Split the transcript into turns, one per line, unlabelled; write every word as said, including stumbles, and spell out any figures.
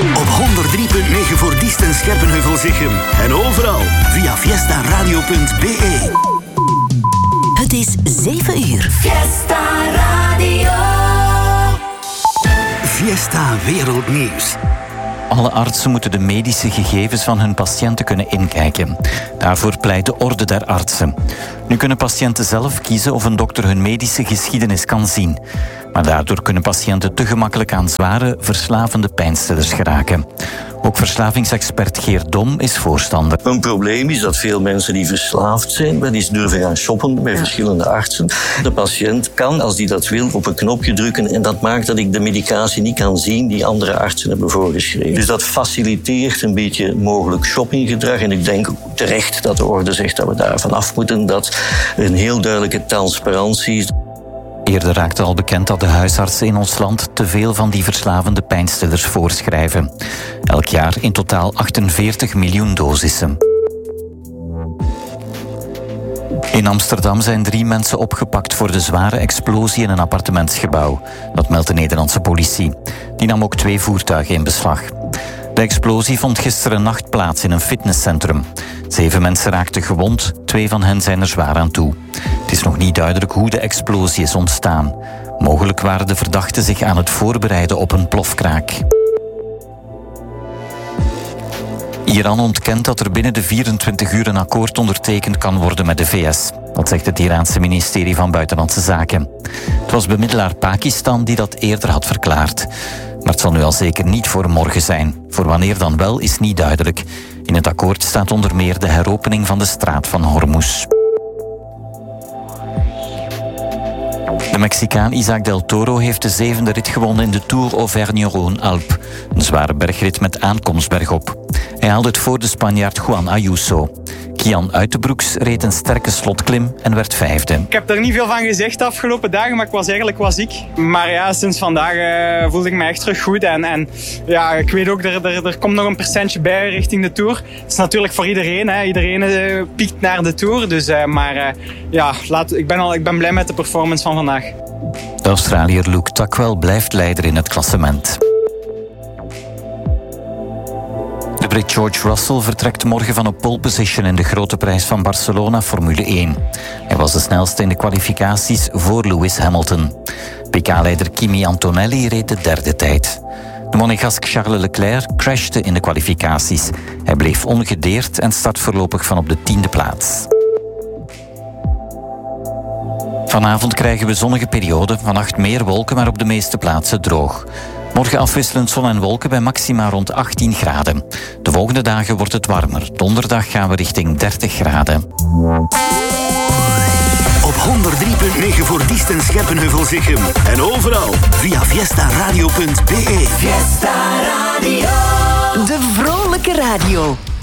Op honderd drie punt negen voor Diest en Scherpenheuvel-Zichem. En overal via fiesta radio punt b e.
Het is zeven uur.
Fiesta Radio.
Fiesta Wereldnieuws.
Alle artsen moeten de medische gegevens van hun patiënten kunnen inkijken. Daarvoor pleit de Orde der Artsen. Nu kunnen patiënten zelf kiezen of een dokter hun medische geschiedenis kan zien. Maar daardoor kunnen patiënten te gemakkelijk aan zware, verslavende pijnstillers geraken. Ook verslavingsexpert Geert Dom is voorstander.
Een probleem is dat veel mensen die verslaafd zijn, wel eens durven gaan shoppen bij verschillende artsen. De patiënt kan, als die dat wil, op een knopje drukken en dat maakt dat ik de medicatie niet kan zien die andere artsen hebben voorgeschreven. Dus dat faciliteert een beetje mogelijk shoppinggedrag en ik denk terecht dat de orde zegt dat we daarvan af moeten, dat er een heel duidelijke transparantie is.
Eerder raakte al bekend dat de huisartsen in ons land te veel van die verslavende pijnstillers voorschrijven. Elk jaar in totaal achtenveertig miljoen dosissen. In Amsterdam zijn drie mensen opgepakt voor de zware explosie in een appartementsgebouw. Dat meldt de Nederlandse politie. Die nam ook twee voertuigen in beslag. De explosie vond gisteren nacht plaats in een fitnesscentrum. Zeven mensen raakten gewond, twee van hen zijn er zwaar aan toe. Het is nog niet duidelijk hoe de explosie is ontstaan. Mogelijk waren de verdachten zich aan het voorbereiden op een plofkraak. Iran ontkent dat er binnen de vierentwintig uur een akkoord ondertekend kan worden met de V S. Dat zegt het Iraanse ministerie van Buitenlandse Zaken. Het was bemiddelaar Pakistan die dat eerder had verklaard. Maar het zal nu al zeker niet voor morgen zijn. Voor wanneer dan wel is niet duidelijk. In het akkoord staat onder meer de heropening van de straat van Hormuz. De Mexicaan Isaac del Toro heeft de zevende rit gewonnen in de Tour Auvergne-Rhône-Alpes. Een zware bergrit met aankomst bergop. Hij haalde het voor de Spanjaard Juan Ayuso. Kian Uitenbroeks reed een sterke slotklim en werd vijfde.
Ik heb er niet veel van gezegd de afgelopen dagen, maar ik was eigenlijk wel ziek. Maar ja, sinds vandaag uh, voelde ik me echt terug goed. En, en ja, ik weet ook, er, er, er komt nog een percentje bij richting de Tour. Het is natuurlijk voor iedereen. Hè. Iedereen uh, piekt naar de Tour. Dus, uh, maar uh, ja, laat, ik, ben al, ik ben blij met de performance van vandaag.
De Australiër Luke Tuckwell blijft leider in het klassement. De Brit George Russell vertrekt morgen van een pole position in de grote prijs van Barcelona Formule één. Hij was de snelste in de kwalificaties voor Lewis Hamilton. P K-leider Kimi Antonelli reed de derde tijd. De Monegask Charles Leclerc crashte in de kwalificaties. Hij bleef ongedeerd en start voorlopig van op de tiende plaats. Vanavond krijgen we zonnige perioden, vannacht meer wolken, maar op de meeste plaatsen droog. Morgen afwisselend zon en wolken bij maxima rond achttien graden. De volgende dagen wordt het warmer. Donderdag gaan we richting dertig graden.
Op honderd drie punt negen voor Diest en Scherpenheuvel-Zichem. En overal via fiesta radio punt b e.
Fiesta Radio.
De vrolijke radio.